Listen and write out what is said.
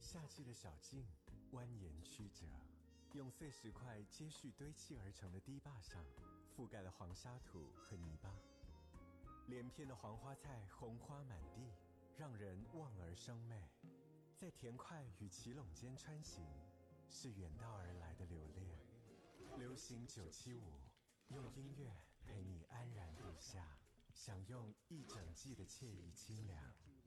夏季的小径蜿蜒曲折，用碎石块接续堆砌而成的堤坝上，覆盖了黄沙土和泥巴。连片的黄花菜红花满地，让人望而生媚。在田块与奇垄间穿行，是远道而来的留恋。流行975，用音乐陪你安然度夏，享用一整季的惬意清凉。